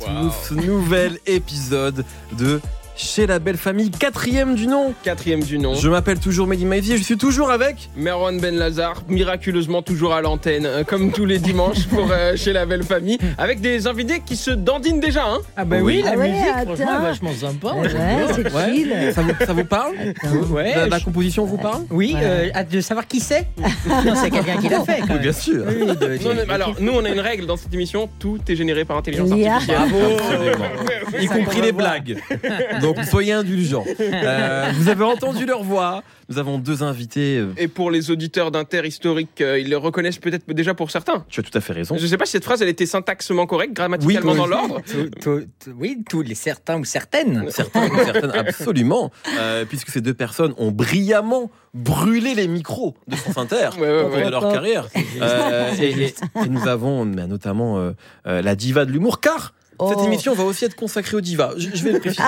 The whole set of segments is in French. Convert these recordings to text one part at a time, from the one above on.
tous, nouvel épisode de Chez la Belle Famille, 4e du nom. Je m'appelle toujours Mehdi Maizi et je suis toujours avec Merwan Ben Lazar, miraculeusement toujours à l'antenne, comme tous les dimanches pour Chez la Belle Famille, avec des invités qui se dandinent déjà. Hein. Ah bah oui, la musique, attends. franchement, est vachement sympa. Ouais, c'est chill. Ça vous parle? Ouais, La composition vous parle? Oui, hâte de savoir qui c'est. Non, c'est quelqu'un qui l'a fait. Quand même. Bien sûr. Oui, Alors, nous, on a une règle dans cette émission, tout est généré par intelligence Yeah. artificielle. Bravo. Y compris les blagues. Donc soyez indulgents. Vous avez entendu leur voix. Nous avons deux invités. Et pour les auditeurs d'Inter historique, ils le reconnaissent peut-être déjà pour certains. Tu as tout à fait raison. Je ne sais pas si cette phrase elle était syntaxement correcte, grammaticalement dans l'ordre. Oui, tous les certains ou certaines. Certaines, absolument. Puisque ces deux personnes ont brillamment brûlé les micros de France Inter au cours de leur carrière. Et nous avons notamment la diva de l'humour, car cette émission va aussi être consacrée aux divas. Je vais le préciser.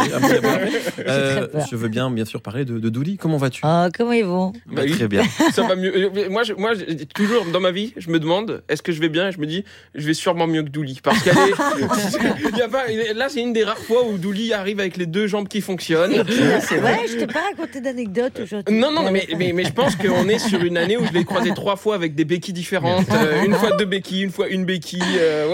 Je veux bien sûr parler de Douli. Comment vas-tu? Comment ils vont? Très bien. Ça va mieux. Moi, toujours dans ma vie, je me demande, est-ce que je vais bien? Et je me dis, je vais sûrement mieux que Douli. Parce qu'elle est... Là, c'est une des rares fois où Douli arrive avec les deux jambes qui fonctionnent. C'est vrai, je t'ai pas raconté d'anecdote aujourd'hui. Non, mais je pense qu'on est sur une année où je l'ai croisé 3 fois avec des béquilles différentes. Une fois 2 béquilles, une fois une béquille.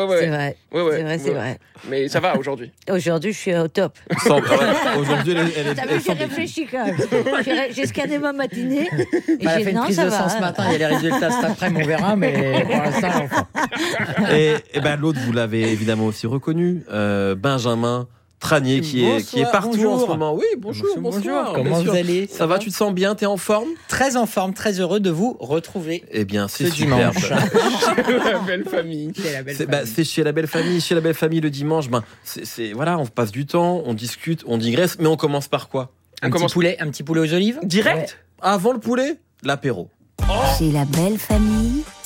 C'est vrai. Mais ça va aujourd'hui. Aujourd'hui, je suis au top. Aujourd'hui, elle T'as vu, j'ai réfléchi quand même. J'ai scanné ma matinée. Et Elle a fait une prise de sang ce matin. Il y a les résultats cet après-midi, on verra. Mais pour l'instant, et l'autre, vous l'avez évidemment aussi reconnu, Benjamin Tranier, qui est partout en ce moment. Oui, bonjour. Comment vous allez? Ça va, tu te sens bien? T'es en forme? Très en forme, très heureux de vous retrouver. Eh bien, c'est ce superbe. dimanche. La belle famille. C'est Chez la Belle Famille. Chez la Belle Famille le dimanche. Voilà, on passe du temps, on discute, on digresse, mais on commence par quoi? Un petit poulet aux olives. Direct? Avant le poulet, l'apéro. Chez la Belle Famille,